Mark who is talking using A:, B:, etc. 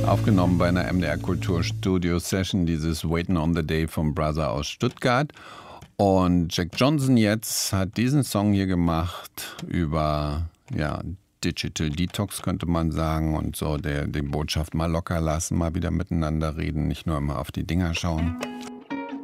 A: aufgenommen bei einer MDR Kultur Studio Session, dieses Waiting on the Day vom Brother aus Stuttgart. Und Jack Johnson jetzt hat diesen Song hier gemacht über Digital Detox, könnte man sagen, und so die Botschaft mal locker lassen, mal wieder miteinander reden, nicht nur immer auf die Dinger schauen.